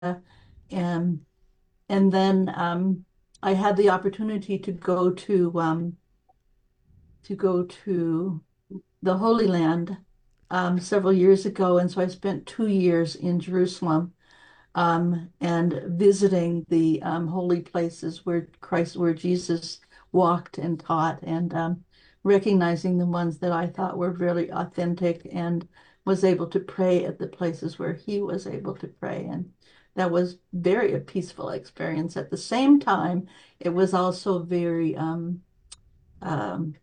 and and then I had the opportunity to go to the Holy Land several years ago, and so I spent 2 years in Jerusalem and visiting the holy places where Jesus walked and taught, and recognizing the ones that I thought were really authentic, and was able to pray at the places where he was able to pray. And that was very a peaceful experience. At the same time, it was also very um,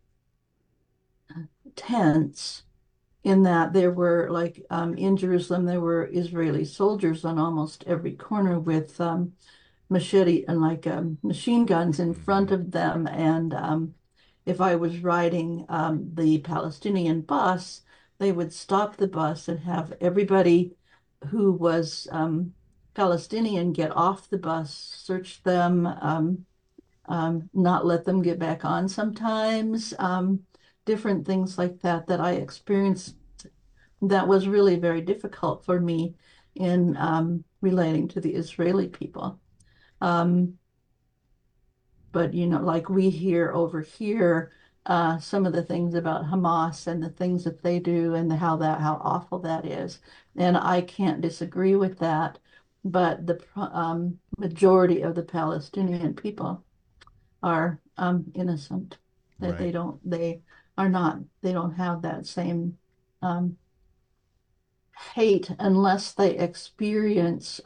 tense in that there were in Jerusalem there were Israeli soldiers on almost every corner with machete and machine guns in front Hmm. of them. And if I was riding the Palestinian bus, they would stop the bus and have everybody who was Palestinian get off the bus, search them, not let them get back on sometimes, different things like that that I experienced that was really very difficult for me in relating to the Israeli people. Um, but like we hear over here, some of the things about Hamas and the things that they do and how awful that is. And I can't disagree with that. But the majority of the Palestinian people are innocent. That Right. they don't have that same um, hate unless they experience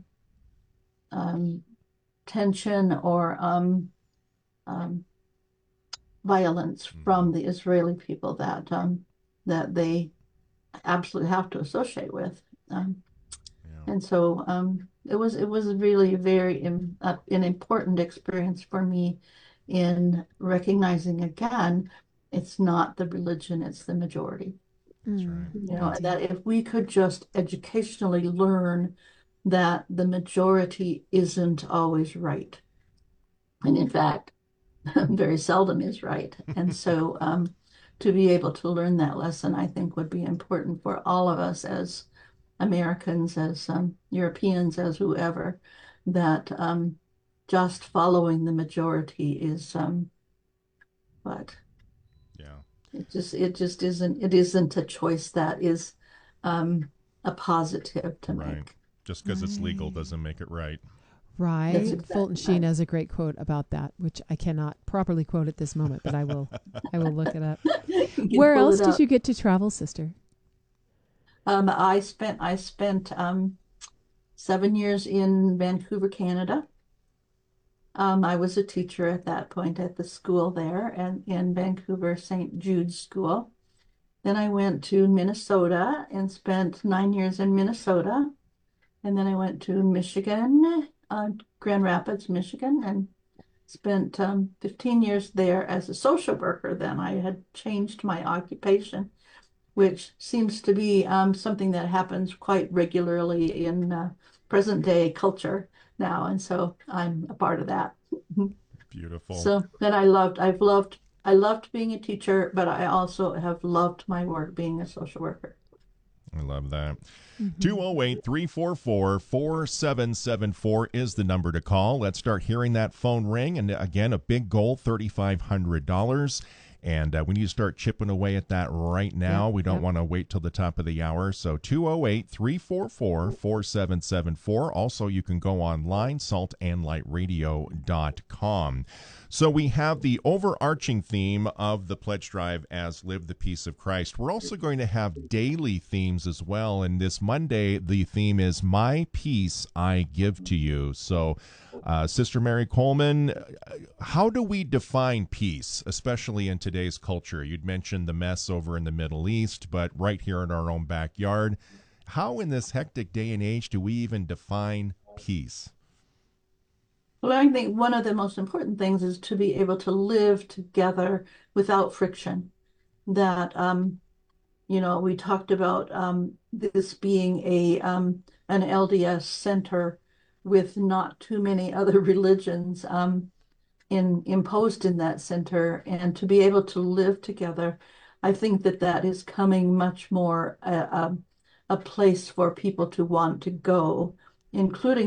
um, tension or um, violence Hmm. from the Israeli people that they absolutely have to associate with. Um, Yeah. and so it was really an important experience for me in recognizing again, it's not the religion, it's the majority. That's right. Yeah. And Indeed. that if we could just educationally learn that the majority isn't always right. And in fact, very seldom is right. And so to be able to learn that lesson, I think would be important for all of us as Americans, as Europeans, as whoever, that just following the majority is but Yeah. it isn't a choice that is um, a positive to Right. make. Just because it's legal Right. doesn't make it right. That's Right. Fulton exactly Sheen right. has a great quote about that, which I cannot properly quote at this moment, but I will look it up. You can Where pull else it did up. you get to travel, sister? I spent 7 years in Vancouver, Canada. I was a teacher at that point at the school there and in Vancouver, St. Jude's School. Then I went to Minnesota and spent 9 years in Minnesota. And then I went to Michigan, Grand Rapids, Michigan, and spent 15 years there as a social worker. Then I had changed my occupation, which seems to be something that happens quite regularly in present day culture now. And so I'm a part of that. Beautiful. So then I loved being a teacher, but I also have loved my work being a social worker. I love that. Mm-hmm. 208 344 4774 is the number to call. Let's start hearing that phone ring. And again, a big goal, $3,500. And we need to start chipping away at that right Yeah, now. We don't yeah. want to wait till the top of the hour. So 208 344 4774. Also, you can go online, saltandlightradio.com. So we have the overarching theme of the pledge drive as Live the Peace of Christ. We're also going to have daily themes as well. And this Monday, the theme is My Peace I Give to You. So, Sister Mary Coleman, how do we define peace, especially in today's culture? You'd mentioned the mess over in the Middle East, but right here in our own backyard, how in this hectic day and age do we even define peace? Well, I think one of the most important things is to be able to live together without friction. That we talked about this being a an LDS center with not too many other religions in imposed in that center, and to be able to live together. I think that that is coming much more a place for people to want to go. including